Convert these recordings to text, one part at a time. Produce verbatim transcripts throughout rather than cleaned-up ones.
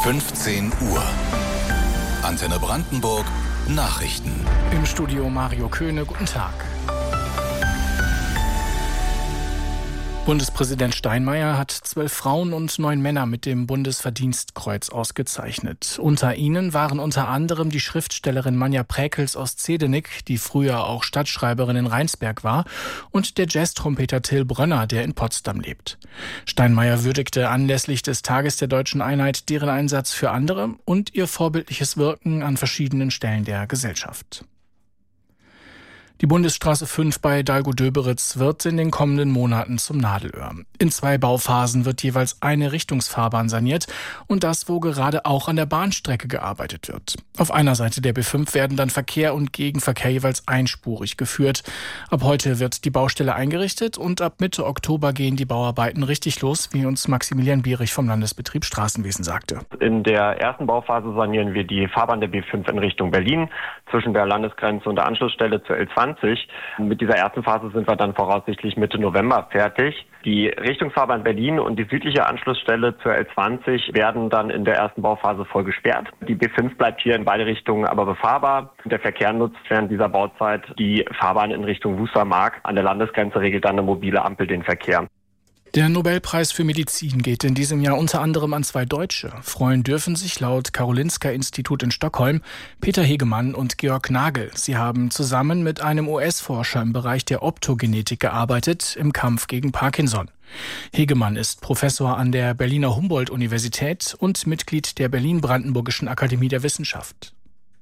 fünfzehn Uhr. Antenne Brandenburg Nachrichten. Im Studio Mario Köhne, guten Tag. Bundespräsident Steinmeier hat zwölf Frauen und neun Männer mit dem Bundesverdienstkreuz ausgezeichnet. Unter ihnen waren unter anderem die Schriftstellerin Manja Präkels aus Zedenik, die früher auch Stadtschreiberin in Rheinsberg war, und der Jazztrompeter Till Brönner, der in Potsdam lebt. Steinmeier würdigte anlässlich des Tages der Deutschen Einheit deren Einsatz für andere und ihr vorbildliches Wirken an verschiedenen Stellen der Gesellschaft. Die Bundesstraße fünf bei Dahlgow-Döberitz wird in den kommenden Monaten zum Nadelöhr. In zwei Bauphasen wird jeweils eine Richtungsfahrbahn saniert und das, wo gerade auch an der Bahnstrecke gearbeitet wird. Auf einer Seite der B fünf werden dann Verkehr und Gegenverkehr jeweils einspurig geführt. Ab heute wird die Baustelle eingerichtet und ab Mitte Oktober gehen die Bauarbeiten richtig los, wie uns Maximilian Bierich vom Landesbetrieb Straßenwesen sagte. In der ersten Bauphase sanieren wir die Fahrbahn der B fünf in Richtung Berlin zwischen der Landesgrenze und der Anschlussstelle zur L zwanzig. Mit dieser ersten Phase sind wir dann voraussichtlich Mitte November fertig. Die Richtungsfahrbahn Berlin und die südliche Anschlussstelle zur L zwanzig werden dann in der ersten Bauphase voll gesperrt. Die B fünf bleibt hier in beide Richtungen aber befahrbar. Der Verkehr nutzt während dieser Bauzeit die Fahrbahn in Richtung Wustermark. An der Landesgrenze regelt dann eine mobile Ampel den Verkehr. Der Nobelpreis für Medizin geht in diesem Jahr unter anderem an zwei Deutsche. Freuen dürfen sich laut Karolinska-Institut in Stockholm Peter Hegemann und Georg Nagel. Sie haben zusammen mit einem U S-Forscher im Bereich der Optogenetik gearbeitet im Kampf gegen Parkinson. Hegemann ist Professor an der Berliner Humboldt-Universität und Mitglied der Berlin-Brandenburgischen Akademie der Wissenschaft.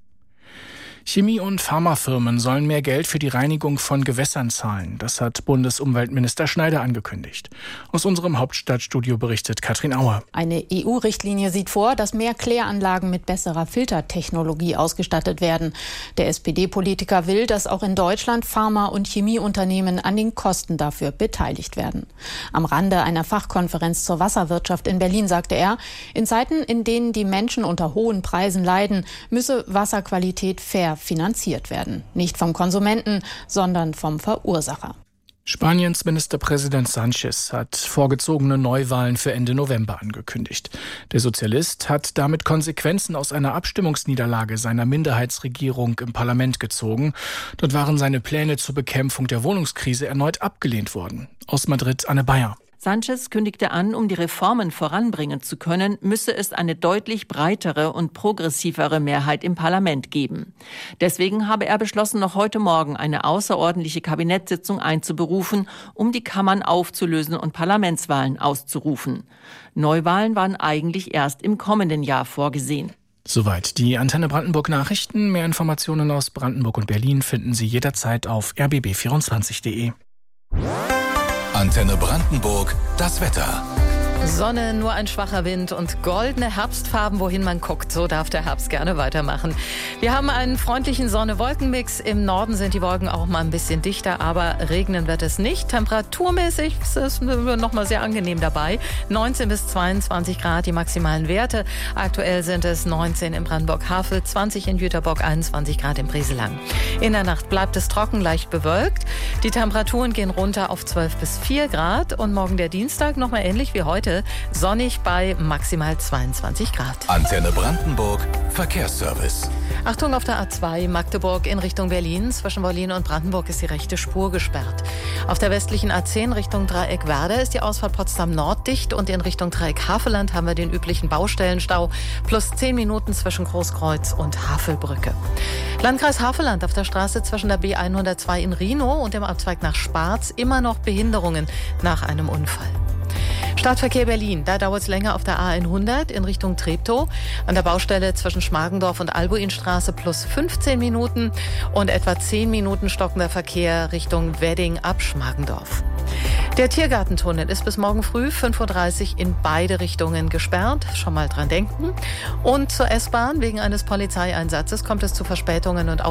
Chemie- und Pharmafirmen sollen mehr Geld für die Reinigung von Gewässern zahlen. Das hat Bundesumweltminister Schneider angekündigt. Aus unserem Hauptstadtstudio berichtet Katrin Auer. Eine E U-Richtlinie sieht vor, dass mehr Kläranlagen mit besserer Filtertechnologie ausgestattet werden. Der S P D-Politiker will, dass auch in Deutschland Pharma- und Chemieunternehmen an den Kosten dafür beteiligt werden. Am Rande einer Fachkonferenz zur Wasserwirtschaft in Berlin sagte er, in Zeiten, in denen die Menschen unter hohen Preisen leiden, müsse Wasserqualität fair finanziert werden. Nicht vom Konsumenten, sondern vom Verursacher. Spaniens Ministerpräsident Sánchez hat vorgezogene Neuwahlen für Ende November angekündigt. Der Sozialist hat damit Konsequenzen aus einer Abstimmungsniederlage seiner Minderheitsregierung im Parlament gezogen. Dort waren seine Pläne zur Bekämpfung der Wohnungskrise erneut abgelehnt worden. Aus Madrid Anne Bayer. Sánchez kündigte an, um die Reformen voranbringen zu können, müsse es eine deutlich breitere und progressivere Mehrheit im Parlament geben. Deswegen habe er beschlossen, noch heute Morgen eine außerordentliche Kabinettssitzung einzuberufen, um die Kammern aufzulösen und Parlamentswahlen auszurufen. Neuwahlen waren eigentlich erst im kommenden Jahr vorgesehen. Soweit die Antenne Brandenburg Nachrichten. Mehr Informationen aus Brandenburg und Berlin finden Sie jederzeit auf r b b vierundzwanzig punkt de. Antenne Brandenburg, das Wetter. Sonne, nur ein schwacher Wind und goldene Herbstfarben, wohin man guckt. So darf der Herbst gerne weitermachen. Wir haben einen freundlichen Sonne-Wolken-Mix. Im Norden sind die Wolken auch mal ein bisschen dichter, aber regnen wird es nicht. Temperaturmäßig ist es noch mal sehr angenehm dabei. neunzehn bis zweiundzwanzig Grad die maximalen Werte. Aktuell sind es neunzehn in Brandenburg-Havel, zwanzig in Jüterbock, einundzwanzig Grad in Breselang. In der Nacht bleibt es trocken, leicht bewölkt. Die Temperaturen gehen runter auf zwölf bis vier Grad. Und morgen der Dienstag noch mal ähnlich wie heute. Sonnig bei maximal zweiundzwanzig Grad. Antenne Brandenburg, Verkehrsservice. Achtung auf der A zwei Magdeburg in Richtung Berlin. Zwischen Berlin und Brandenburg ist die rechte Spur gesperrt. Auf der westlichen A zehn Richtung Dreieck Werder ist die Ausfahrt Potsdam Nord dicht und in Richtung Dreieck Havelland haben wir den üblichen Baustellenstau plus zehn Minuten zwischen Großkreuz und Havelbrücke. Landkreis Havelland auf der Straße zwischen der B hundertzwei in Rhinow und dem Abzweig nach Sparz immer noch Behinderungen nach einem Unfall. Stadtverkehr Berlin, da dauert es länger auf der A hundert in Richtung Treptow. An der Baustelle zwischen Schmargendorf und Albuinstraße plus fünfzehn Minuten und etwa zehn Minuten stockender Verkehr Richtung Wedding ab Schmargendorf. Der Tiergartentunnel ist bis morgen früh fünf Uhr dreißig in beide Richtungen gesperrt. Schon mal dran denken. Und zur S-Bahn wegen eines Polizeieinsatzes kommt es zu Verspätungen und